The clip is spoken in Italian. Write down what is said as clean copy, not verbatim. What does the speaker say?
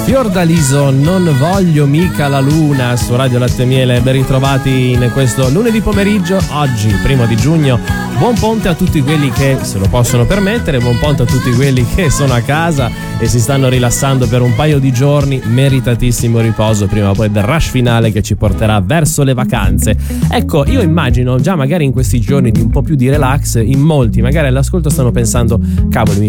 Fiordaliso, non voglio mica la luna su Radio Latte e Miele. Ben ritrovati in questo lunedì pomeriggio, oggi 1 giugno. Buon ponte a tutti quelli che se lo possono permettere, buon ponte a tutti quelli che sono a casa e si stanno rilassando per un paio di giorni. Meritatissimo riposo prima o poi del rush finale che ci porterà verso le vacanze. Ecco, io immagino già magari in questi giorni di un po' più di relax, in molti magari all'ascolto stanno pensando: cavolo,